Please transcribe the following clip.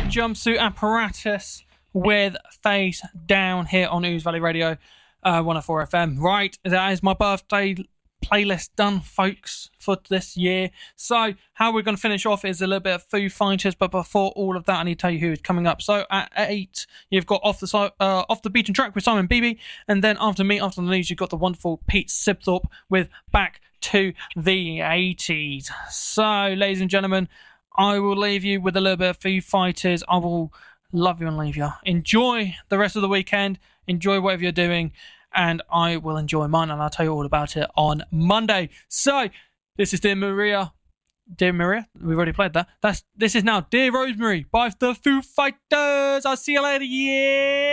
Jumpsuit Apparatus with Face Down here on Ooze Valley Radio 104 FM. Right, that is my birthday playlist done, folks, for this year. So how we're going to finish off is a little bit of Foo Fighters, but before all of that, I need to tell you who is coming up. So at 8, you've got Off the Beaten Track with Simon Beebe, and then after me, after the news, you've got the wonderful Pete Sibthorpe with Back to the 80s. So, ladies and gentlemen, I will leave you with a little bit of Foo Fighters. I will love you and leave you. Enjoy the rest of the weekend. Enjoy whatever you're doing. And I will enjoy mine, and I'll tell you all about it on Monday. So, this is Dear Maria. Dear Maria? We've already played that. This is now Dear Rosemary by the Foo Fighters. I'll see you later. Yeah!